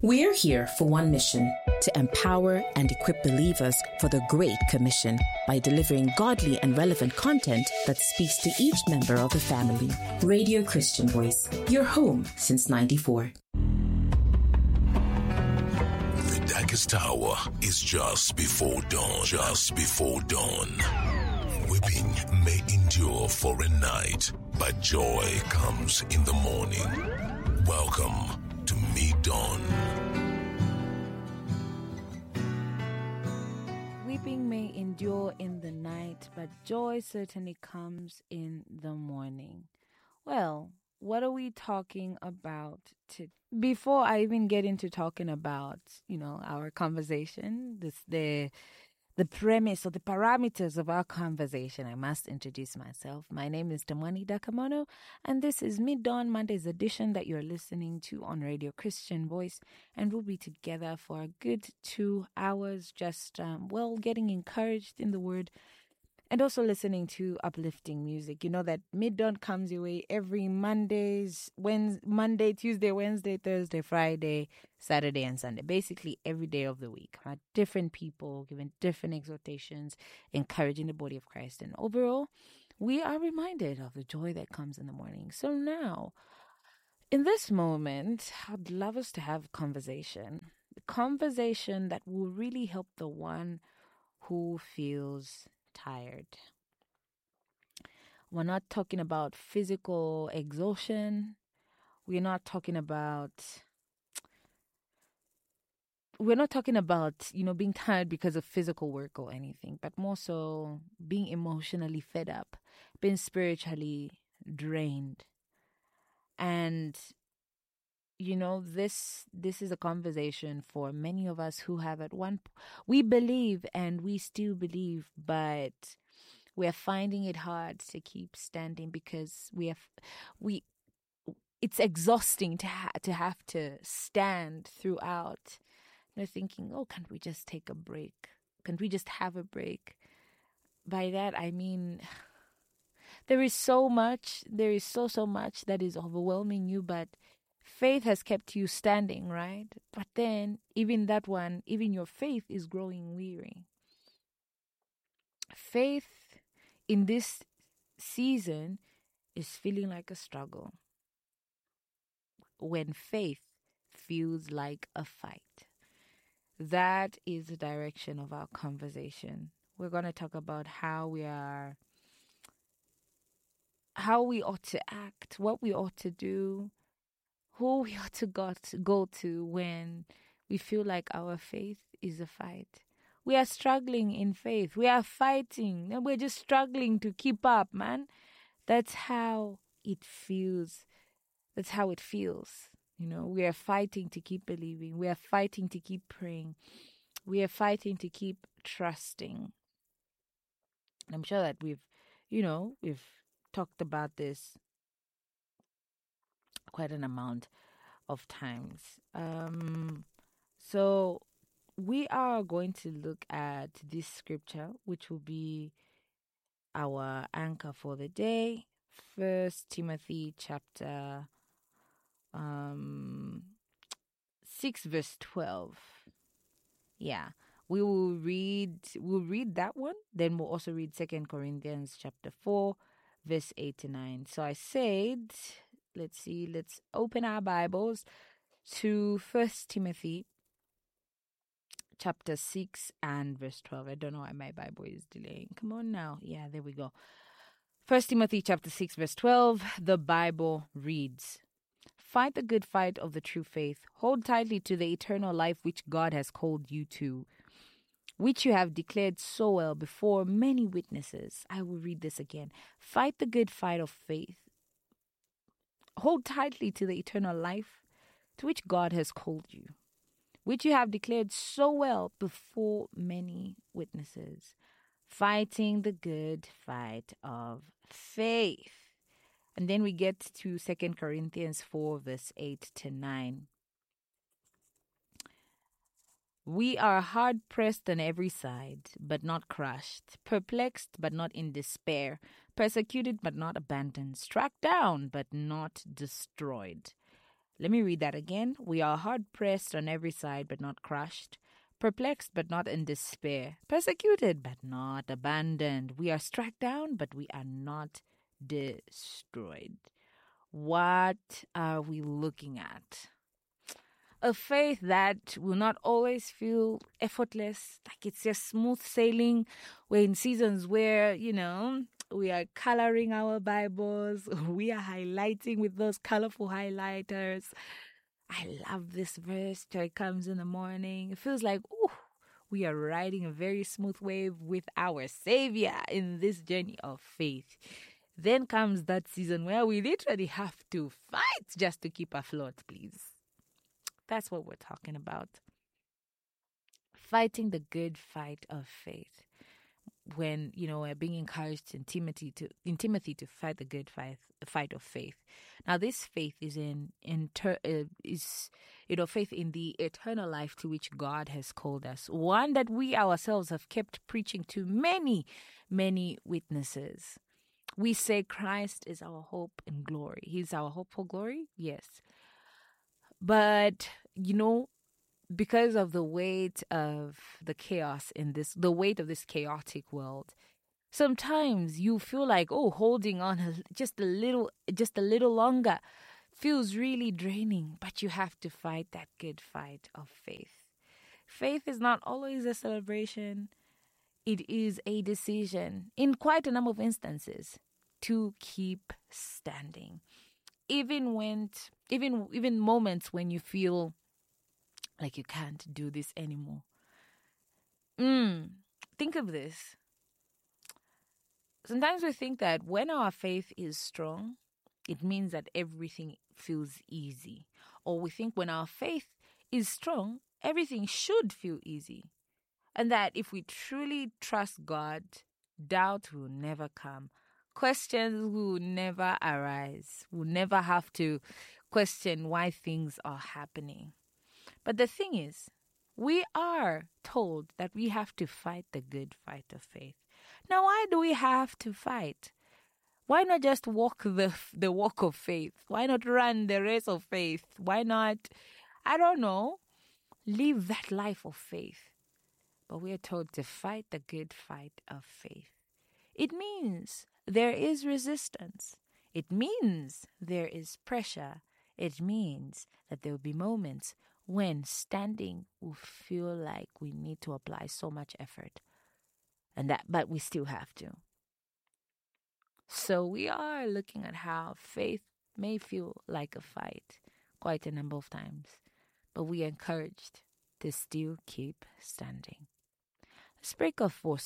We're here for one mission: to empower and equip believers for the Great Commission by delivering godly and relevant content that speaks to each member of the family. Radio Christian Voice, your home since '94. The darkest hour is just before dawn. Just before dawn. Weeping may endure for a night, but joy comes in the morning. Welcome to Mid-Dawn. Weeping may endure in the night, but joy certainly comes in the morning. Well, what are we talking about today? Before I even get into talking about, our conversation, the premise or the parameters of our conversation, I must introduce myself. My name is Damani Dakamono, and this is Mid-Dawn Monday's edition that you're listening to on Radio Christian Voice. And we'll be together for a good 2 hours, just, getting encouraged in the Word and also listening to uplifting music. You know that Mid-Dawn comes your way every Monday, Tuesday, Wednesday, Thursday, Friday, Saturday, and Sunday. Basically every day of the week. Different people giving different exhortations, encouraging the body of Christ. And overall, we are reminded of the joy that comes in the morning. So now, in this moment, I'd love us to have a conversation. The conversation that will really help the one who feels tired. We're not talking about physical exhaustion. We're not talking about being tired because of physical work or anything, but more so being emotionally fed up, being spiritually drained. And this is a conversation for many of us who have we believe and we still believe, but we are finding it hard to keep standing because it's exhausting to have to stand throughout. Thinking, can't we just take a break? Can't we just have a break? By that, I mean, there is so much that is overwhelming you, but faith has kept you standing, right? But then, even your faith is growing weary. Faith in this season is feeling like a struggle. When faith feels like a fight. That is the direction of our conversation. We're going to talk about how we ought to act, what we ought to do, who we ought to go to when we feel like our faith is a fight. We are struggling in faith. We are fighting. And we're just struggling to keep up, man. That's how it feels. That's how it feels. We are fighting to keep believing. We are fighting to keep praying. We are fighting to keep trusting. And I'm sure that we've talked about this quite an amount of times. So we are going to look at this scripture, which will be our anchor for the day. 1 Timothy chapter 6 verse 12. Yeah. We'll read that one. Then we'll also read 2 Corinthians chapter 4 verse 8 to 9. So I said, let's open our Bibles to 1 Timothy chapter 6 and verse 12. I don't know why my Bible is delaying. Come on now. Yeah, there we go. 1 Timothy chapter 6 verse 12. The Bible reads, "Fight the good fight of the true faith. Hold tightly to the eternal life which God has called you to, which you have declared so well before many witnesses." I will read this again. Fight the good fight of faith. Hold tightly to the eternal life to which God has called you, which you have declared so well before many witnesses. Fighting the good fight of faith. And then we get to 2 Corinthians 4 verse 8 to 9. "We are hard-pressed on every side, but not crushed, perplexed, but not in despair, persecuted, but not abandoned, struck down, but not destroyed, Let me read that again. We are hard-pressed on every side, but not crushed. Perplexed, but not in despair. Persecuted, but not abandoned. We are struck down, but we are not destroyed. What are we looking at? A faith that will not always feel effortless, like it's just smooth sailing. We're in seasons where, we are coloring our Bibles. We are highlighting with those colorful highlighters. I love this verse. Joy comes in the morning. It feels like, we are riding a very smooth wave with our Savior in this journey of faith. Then comes that season where we literally have to fight just to keep afloat, please. That's what we're talking about. Fighting the good fight of faith. When, we're being encouraged in Timothy to fight the good fight of faith. Now, this faith is faith in the eternal life to which God has called us. One that we ourselves have kept preaching to many, many witnesses. We say Christ is our hope and glory. He's our hope for glory? Yes. But, because of the weight of the chaos the weight of this chaotic world, sometimes you feel like, holding on just a little longer feels really draining, but you have to fight that good fight of faith. Faith is not always a celebration. It is a decision, in quite a number of instances, to keep standing. Even moments when you feel like you can't do this anymore. Think of this. Sometimes we think that when our faith is strong, it means that everything feels easy. Or we think when our faith is strong, everything should feel easy. And that if we truly trust God, doubt will never come. Questions will never arise. We'll never have to question why things are happening. But the thing is, we are told that we have to fight the good fight of faith. Now, why do we have to fight? Why not just walk the walk of faith? Why not run the race of faith? Why not, live that life of faith? But we are told to fight the good fight of faith. It means there is resistance. It means there is pressure. It means that there will be moments when standing will feel like we need to apply so much effort. But we still have to. So we are looking at how faith may feel like a fight quite a number of times, but we are encouraged to still keep standing. Let's break off for